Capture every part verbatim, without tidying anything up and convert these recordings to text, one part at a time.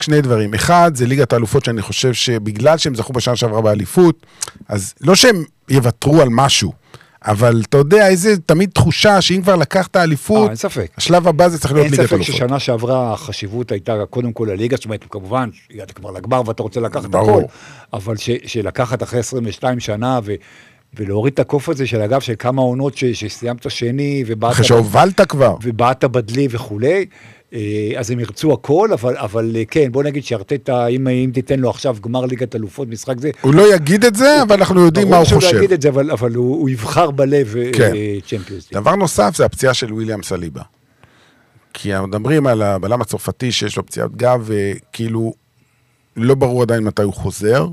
שני דברים. אחד, זה ליגת האלופות שאני חושב שבגלל שהם זכו בשנה שעברה באליפות, אז לא שהם יוותרו על משהו, אבל אתה יודע, איזה תמיד תחושה שאם כבר לקחת האליפות, אין ספק. השלב הבא זה צריך להיות ליגת האלופות. אין ספק ששנה שעברה החשיבות הייתה קודם כל לליגה, זאת אומרת, כמובן, הגעת כבר לגמר ואתה רוצה לקחת את הכל, אבל שלקחת אחרי עשרים ושתיים שנה ו... ולהוריד את הקוף הזה של אגב, של כמה עונות ש, שסיימת שני, אחרי שהובלת כבר. ובאת בדלי וכולי, אז הם ירצו הכל, אבל, אבל כן, בוא נגיד שארטטה, אם, אם תיתן לו עכשיו גמר ליגת אלופות, משחק זה... הוא לא יגיד את זה, אבל אנחנו יודעים מה הוא חושב. הוא לא יגיד את זה, אבל, אבל הוא, הוא יבחר בלב כן. צ'מפיונס. דבר נוסף, זה הפציעה של וויליאם סליבה. כי אנחנו מדברים על הבלם הצרפתי, שיש לו פציעת גב, וכאילו, לא ברור עדיין מתי הוא חוזר,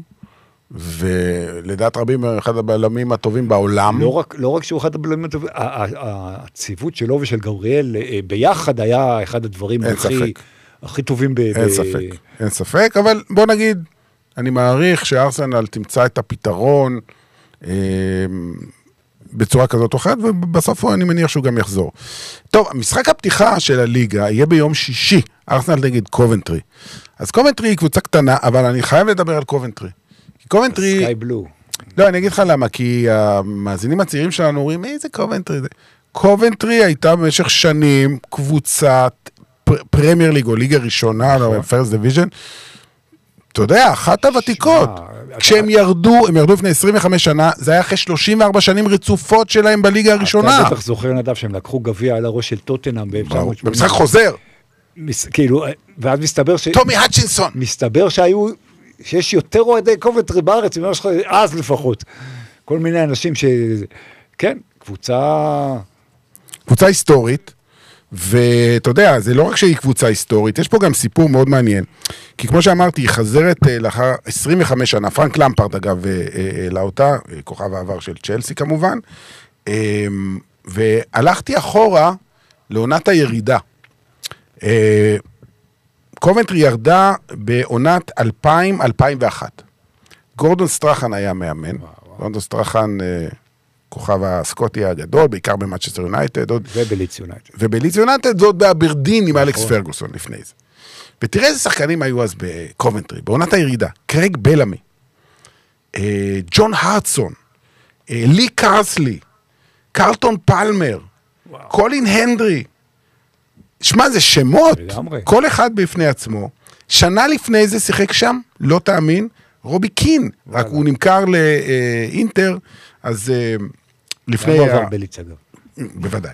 ולדעת רבים, אחד הבלמים הטובים בעולם. לא רק, לא רק שהוא אחד הבלמים הטובים, הציוות שלו ושל גבריאל ביחד היה אחד הדברים הכי, הכי טובים. ב- אין ב- ספק, אין ספק, אבל בוא נגיד, אני מעריך שארסנל תמצא את הפתרון אה, בצורה כזאת או אחרת, ובסוף אני מניח שהוא גם יחזור. טוב, משחק הפתיחה של הליגה יהיה ביום שישי, ארסנל נגד קובנטרי. אז קובנטרי היא קבוצה קטנה, אבל אני חייב לדבר על קובנטרי. קובנטרי... סקאי בלו. לא, אני אגיד לך למה, כי המאזינים הצעירים שלנו אומרים, איזה קובנטרי זה? קובנטרי הייתה במשך שנים קבוצת פרמייר ליג או ליגה ראשונה, פרסט דיוויז'ן, אתה יודע, אחת הוותיקות. כשהם ירדו, הם ירדו לפני עשרים וחמש שנה, זה היה אחרי שלושים וארבע שנים רצופות שלהם בליגה הראשונה. אתה בטח זוכר נדב שהם לקחו גביע על הראש של טוטנהאם במשחק חוזר. כאילו, ואז מסתבר ש... טומי הטשינסון. מסתבר שהיו... שיש יותר אוהדי קובנטרי בארץ, אז לפחות. כל מיני אנשים ש... כן, קבוצה... קבוצה היסטורית, ואתה יודע, זה לא רק שהיא קבוצה היסטורית, יש פה גם סיפור מאוד מעניין. כי כמו שאמרתי, היא חזרת לאחר עשרים וחמש שנה, פרנק למפרד אגב, העלה אותה, כוכב העבר של צ'לסי כמובן, והלכתי אחורה לעונת הירידה. קובנטרי ירדה בעונת אלפיים אלפיים ואחת. גורדון סטרחן היה מאמן. גורדון סטרחן, כוכב הסקוטי הגדול, בעיקר במנצ'סטר יונייטד. ובליץ יונייטד. ובליץ יונייטד, זאת באברדין עם אלכס פרגוסון לפני זה. ותראה איזה שחקנים היו אז בקובנטרי, בעונת הירידה. קרייג בלמי, ג'ון הרטסון, לי קרסלי, קרלטון פלמר, קולין הנדרי, שמע, זה שמות, כל אחד בפני עצמו. שנה לפני זה שיחק שם, לא תאמין, רובי קין, רק הוא נמכר לאינטר, אז לפני... לא עבר בליץ אגב. בוודאי.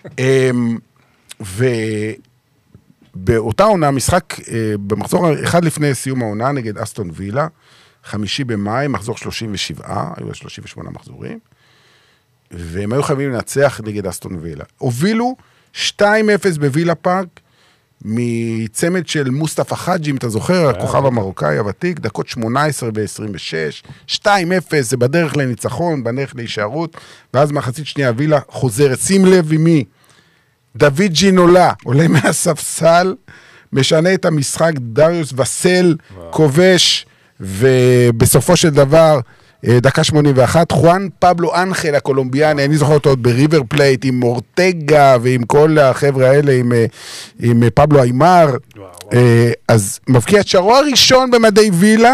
ובאותה עונה, משחק במחזור אחד לפני סיום העונה, נגד אסטון וילה, חמישי במאי, מחזור שלושים ושבע, היו שלושים ושמונה מחזורים, והם היו חייבים לנצח נגד אסטון וילה. הובילו שתיים אפס בווילה פארק, מצמד של מוסטפא חאג'י, אם אתה זוכר, הכוכב המרוקאי הוותיק, דקות שמונה עשרה ב-עשרים ושש, שתיים אפס, זה בדרך לניצחון, בדרך להישארות, ואז מחצית שנייה וילה חוזרת, שים לב עם מי, דוד ג'ינולה, עולה מהספסל, משנה את המשחק, דריוס וסל, כובש, ובסופו של דבר, דקה שמונים ואחת, חואן פבלו אנחל הקולומביאני, אני זוכר אותו עוד בריבר פלייט, עם מורטגה ועם כל החבר'ה האלה, עם, עם פבלו איימר, אז מבקיע את שערו הראשון במדי וילה,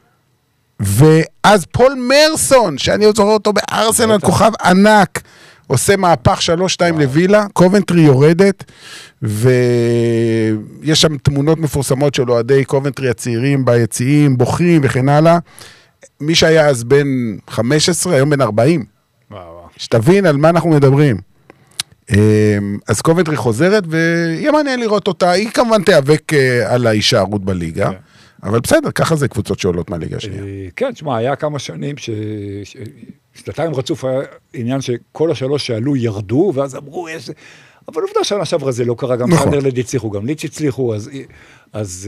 ואז פול מרסון, שאני עוד זוכר אותו בארסנל, כוכב ענק, עושה מהפך שלוש שתיים לווילה, קובנטרי יורדת, ויש שם תמונות מפורסמות של אוהדי קובנטרי הצעירים ביציעים, בוכים וכן הלאה, מי שהיה אז בן חמש עשרה, היום בן ארבעים. שתבין על מה אנחנו מדברים. אז קובנטרי חוזרת, ויהיה מעניין לראות אותה, היא כמובן תיאבק על ההישארות בליגה, אבל בסדר, ככה זה קבוצות שעולות מהליגה השנייה. כן, תשמע, היה כמה שנים, שנתיים רצוף היה עניין שכל השלוש שעלו ירדו, ואז אמרו, יש... אבל עובדה שנה שעברה זה לא קרה, גם סנדרלנד הצליחו, גם ליץ' הצליחו, אז...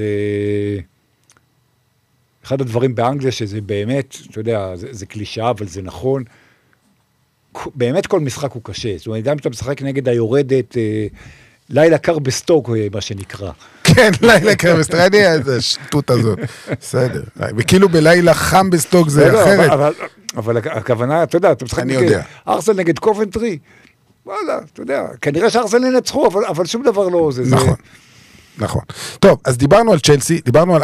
אחד הדברים באנגליה שזה באמת, אתה יודע, זה, זה קלישה, אבל זה נכון, באמת כל משחק הוא קשה, זאת אומרת, גם כשאתה משחק נגד היורדת, אה, לילה קר בסטוק, מה שנקרא. כן, לילה קר בסטוק, אני איזה שטות הזאת, בסדר, וכאילו בלילה חם בסטוק זה אחרת. אבל, אבל הכוונה, אתה יודע, אתה משחק נגד ארסנל נגד קובנטרי, וואלה, אתה יודע, כנראה שארסנל ינצחו, אבל, אבל שום דבר לא זה. נכון. נכון. טוב, אז דיברנו על צ'לסי, דיברנו על